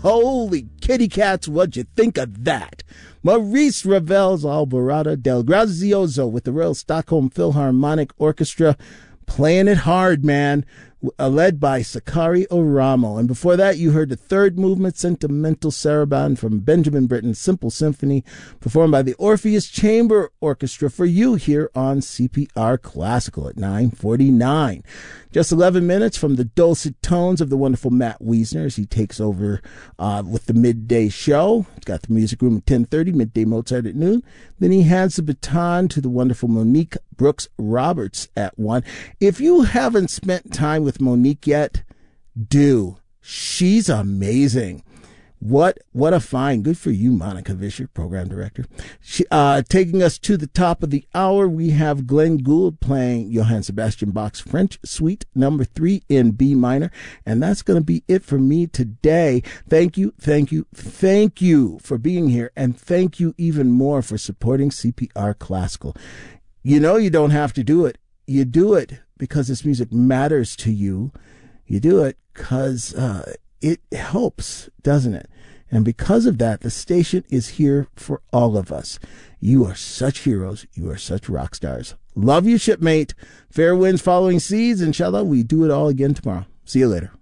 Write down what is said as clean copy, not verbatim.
Holy kitty cats, what'd you think of that? Maurice Ravel's Alborada del Grazioso with the Royal Stockholm Philharmonic Orchestra playing it hard, man, led by Sakari Oramo. And before that, you heard the third movement, Sentimental Sarabande, from Benjamin Britten's Simple Symphony, performed by the Orpheus Chamber Orchestra for you here on CPR Classical at 9:49. Just 11 minutes from the dulcet tones of the wonderful Matt Wiesner as he takes over with the midday show. He's got the music room at 10:30, midday Mozart at noon. Then he hands the baton to the wonderful Monique Brooks Roberts at 1. If you haven't spent time with Monique yet, do. She's amazing. What a find. Good for you, Monica Vischer, program director. Taking us to the top of the hour, we have Glenn Gould playing Johann Sebastian Bach's French Suite number 3 in B minor. And that's going to be it for me today. Thank you for being here. And thank you even more for supporting CPR Classical. You know you don't have to do it. You do it because this music matters to you. You do it because it helps, doesn't it? And because of that, the station is here for all of us. You are such heroes. You are such rock stars. Love you, shipmate. Fair winds following seas. Inshallah, we do it all again tomorrow. See you later.